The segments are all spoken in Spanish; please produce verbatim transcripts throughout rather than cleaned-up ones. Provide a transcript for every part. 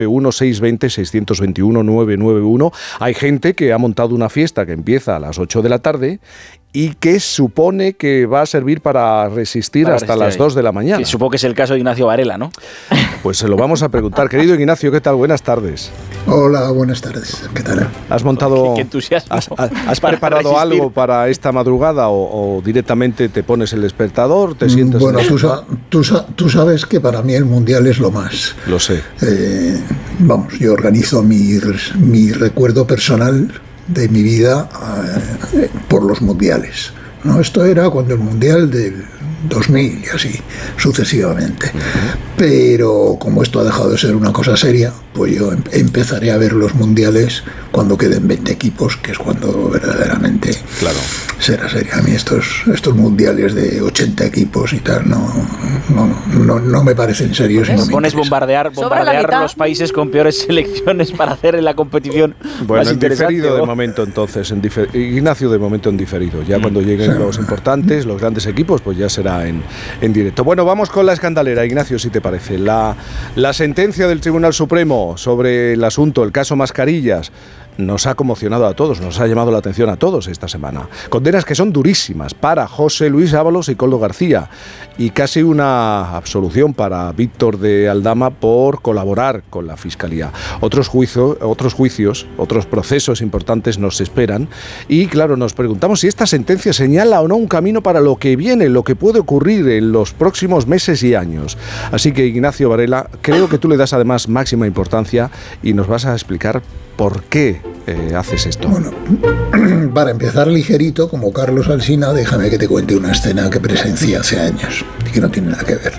uno seis dos cero seis dos uno nueve nueve uno. Hay gente que ha montado una fiesta que empieza a las ocho de la tarde y que supone que va a servir para resistir para hasta las dos de la mañana. Sí, supongo que es el caso de Ignacio Varela, ¿no? Pues se lo vamos a preguntar. Querido Ignacio, ¿qué tal? Buenas tardes. Hola, buenas tardes. ¿Qué tal? ¿Has montado... Qué, qué entusiasmo. ¿Has, has preparado resistir. algo para esta madrugada o, o directamente te pones el despertador, te sientes... Bueno, tú, sa- tú, sa- tú sabes que para mí el Mundial es lo más. Lo sé. Eh, vamos, yo organizo mi, mi recuerdo personal de mi vida eh, por los mundiales, ¿no? Esto era cuando el Mundial del dos mil y así sucesivamente. Uh-huh. Pero como esto ha dejado de ser una cosa seria, pues yo em- empezaré a ver los mundiales cuando queden veinte equipos, que es cuando verdaderamente claro. será seria. A mí estos, estos mundiales de ochenta equipos y tal no, no, no, no me parecen serios. ¿Pones, y no me pones bombardear, bombardear los países con peores selecciones para hacer en la competición bueno, más en diferido ¿o? de momento entonces, en difer- Ignacio de momento en diferido. Ya mm. cuando lleguen sí. los importantes, los grandes equipos, pues ya será en, en directo. Bueno, vamos con la escandalera, Ignacio, si te parece. La, la sentencia del Tribunal Supremo sobre el asunto, el caso Mascarillas, nos ha conmocionado a todos, nos ha llamado la atención a todos esta semana. Condenas que son durísimas para José Luis Ábalos y Koldo García y casi una absolución para Víctor de Aldama por colaborar con la Fiscalía. Otros juicios, otros juicios, otros procesos importantes nos esperan y claro, nos preguntamos si esta sentencia señala o no un camino para lo que viene, lo que puede ocurrir en los próximos meses y años. Así que Ignacio Varela, creo que tú le das además máxima importancia y nos vas a explicar por qué eh, haces esto. Bueno, para empezar ligerito, como Carlos Alsina, déjame que te cuente una escena que presencié hace años y que no tiene nada que ver.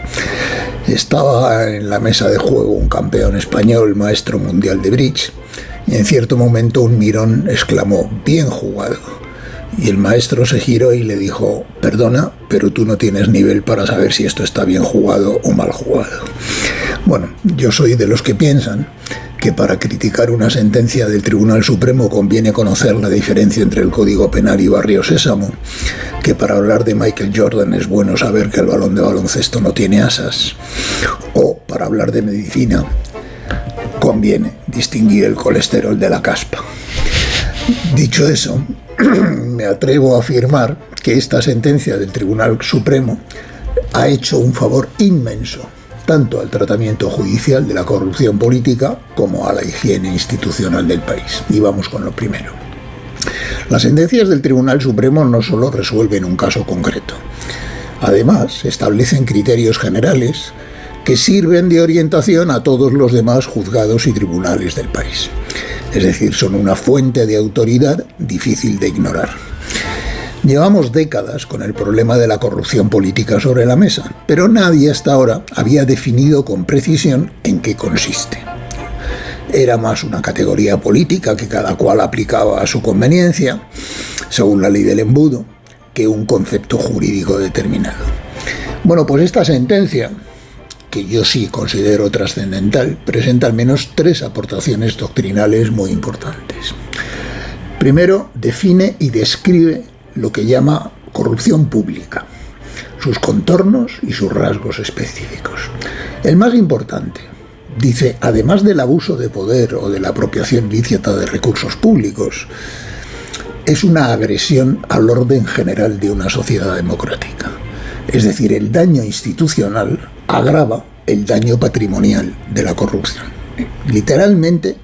Estaba en la mesa de juego un campeón español, maestro mundial de bridge, y en cierto momento un mirón exclamó: bien jugado. Y el maestro se giró y le dijo: perdona, pero tú no tienes nivel para saber si esto está bien jugado o mal jugado. Bueno, yo soy de los que piensan que para criticar una sentencia del Tribunal Supremo conviene conocer la diferencia entre el Código Penal y Barrio Sésamo, que para hablar de Michael Jordan es bueno saber que el balón de baloncesto no tiene asas, o para hablar de medicina conviene distinguir el colesterol de la caspa. Dicho eso, me atrevo a afirmar que esta sentencia del Tribunal Supremo ha hecho un favor inmenso tanto al tratamiento judicial de la corrupción política como a la higiene institucional del país. Y vamos con lo primero. Las sentencias del Tribunal Supremo no solo resuelven un caso concreto, además establecen criterios generales que sirven de orientación a todos los demás juzgados y tribunales del país. Es decir, son una fuente de autoridad difícil de ignorar. Llevamos décadas con el problema de la corrupción política sobre la mesa, pero nadie hasta ahora había definido con precisión en qué consiste. Era más una categoría política que cada cual aplicaba a su conveniencia, según la ley del embudo, que un concepto jurídico determinado. Bueno, pues esta sentencia, que yo sí considero trascendental, presenta al menos tres aportaciones doctrinales muy importantes. Primero, define y describe lo que llama corrupción pública, sus contornos y sus rasgos específicos. El más importante, dice, además del abuso de poder o de la apropiación ilícita de recursos públicos, es una agresión al orden general de una sociedad democrática. Es decir, el daño institucional agrava el daño patrimonial de la corrupción. Literalmente,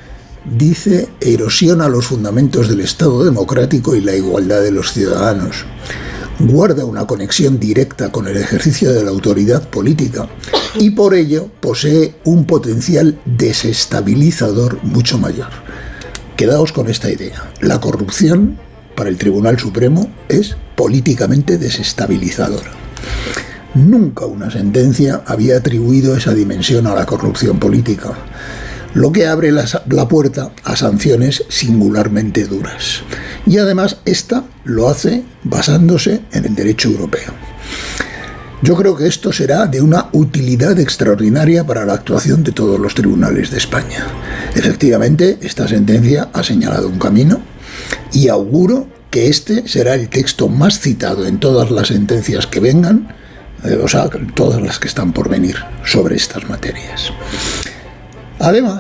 dice, erosiona los fundamentos del Estado democrático y la igualdad de los ciudadanos. Guarda una conexión directa con el ejercicio de la autoridad política y por ello posee un potencial desestabilizador mucho mayor. Quedaos con esta idea. La corrupción, para el Tribunal Supremo, es políticamente desestabilizadora. Nunca una sentencia había atribuido esa dimensión a la corrupción política, lo que abre la, la puerta a sanciones singularmente duras. Y además esta lo hace basándose en el derecho europeo. Yo creo que esto será de una utilidad extraordinaria para la actuación de todos los tribunales de España. Efectivamente, esta sentencia ha señalado un camino y auguro que este será el texto más citado en todas las sentencias que vengan, eh, o sea, todas las que están por venir sobre estas materias. Además,